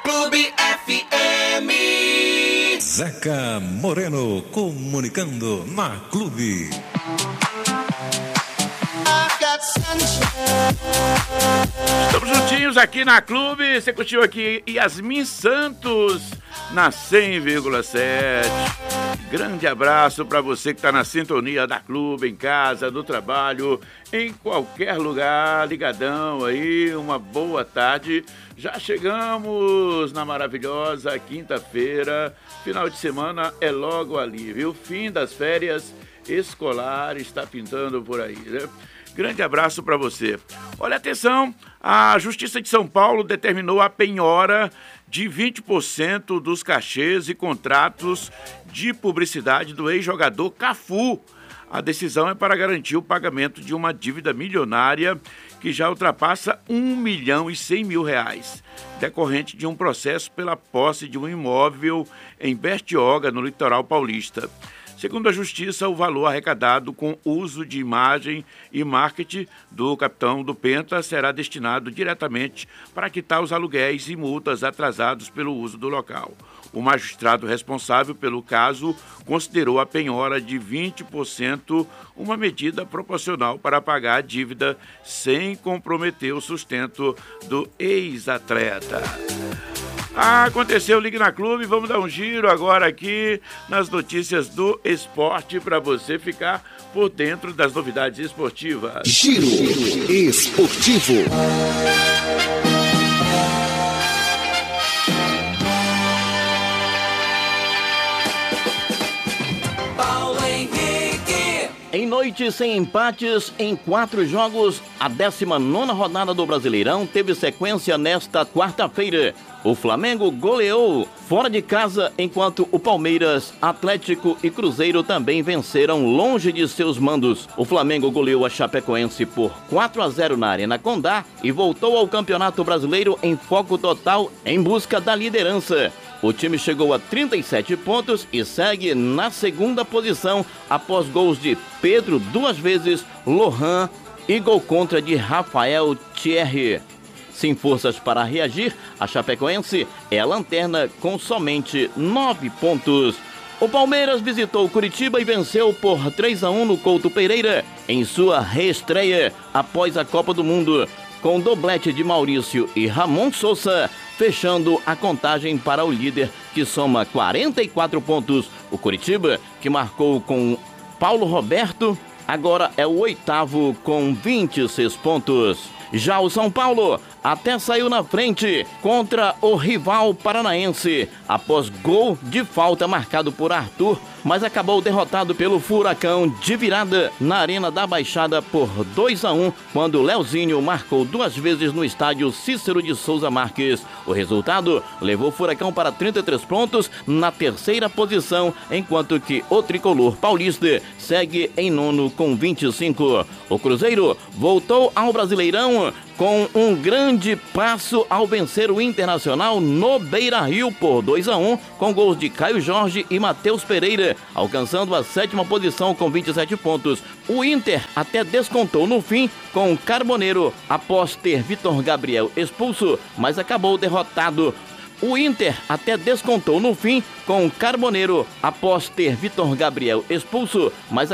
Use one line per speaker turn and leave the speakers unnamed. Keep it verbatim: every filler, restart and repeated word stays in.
Clube F M.
Zeca Moreno comunicando na Clube.
Estamos juntinhos aqui na Clube. Você curtiu aqui Yasmin Santos na cem vírgula sete. Grande abraço para você que está na sintonia da Clube, em casa, no trabalho, em qualquer lugar, ligadão aí. Uma boa tarde. Já chegamos na maravilhosa quinta-feira. Final de semana é logo ali, viu? Fim das férias escolares está pintando por aí, né? Grande abraço para você. Olha, atenção, a Justiça de São Paulo determinou a penhora de vinte por cento dos cachês e contratos de publicidade do ex-jogador Cafu. A decisão é para garantir o pagamento de uma dívida milionária que já ultrapassa um milhão e cem mil reais, decorrente de um processo pela posse de um imóvel em Bertioga, no litoral paulista. Segundo a Justiça, o valor arrecadado com uso de imagem e marketing do capitão do Penta será destinado diretamente para quitar os aluguéis e multas atrasados pelo uso do local. O magistrado responsável pelo caso considerou a penhora de vinte por cento uma medida proporcional para pagar a dívida sem comprometer o sustento do ex-atleta. Ah, aconteceu o Ligue na Clube, vamos dar um giro agora aqui nas notícias do esporte para você ficar por dentro das novidades esportivas.
Giro esportivo.
Em noite sem empates em quatro jogos, a décima nona rodada do Brasileirão teve sequência nesta quarta-feira. O Flamengo goleou fora de casa, enquanto o Palmeiras, Atlético e Cruzeiro também venceram longe de seus mandos. O Flamengo goleou a Chapecoense por quatro a zero na Arena Condá e voltou ao Campeonato Brasileiro em foco total em busca da liderança. O time chegou a trinta e sete pontos e segue na segunda posição após gols de Pedro duas vezes, Lohan e gol contra de Rafael Thierry. Sem forças para reagir, a Chapecoense é a lanterna com somente nove pontos. O Palmeiras visitou Curitiba e venceu por três a um no Couto Pereira em sua reestreia após a Copa do Mundo, com doblete de Maurício e Ramon Sousa, fechando a contagem para o líder, que soma quarenta e quatro pontos. O Curitiba, que marcou com Paulo Roberto, agora é o oitavo com vinte e seis pontos. Já o São Paulo até saiu na frente contra o rival paranaense após gol de falta marcado por Arthur, mas acabou derrotado pelo Furacão de virada na Arena da Baixada por dois a um, quando Leozinho marcou duas vezes no estádio Cícero de Souza Marques. O resultado levou o Furacão para trinta e três pontos na terceira posição, enquanto que o tricolor paulista segue em nono com vinte e cinco. O Cruzeiro voltou ao Brasileirão com um grande passo ao vencer o Internacional no Beira-Rio por dois a um, com gols de Caio Jorge e Matheus Pereira, alcançando a sétima posição com vinte e sete pontos. O Inter até descontou no fim com Carboneiro após ter Vitor Gabriel expulso, mas acabou derrotado. O Inter até descontou no fim com Carboneiro após ter Vitor Gabriel expulso, mas